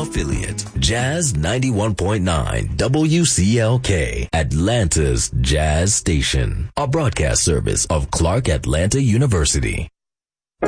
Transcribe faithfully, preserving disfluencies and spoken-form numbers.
affiliate, Jazz ninety-one point nine W C L K, Atlanta's Jazz Station, a broadcast service of Clark Atlanta University.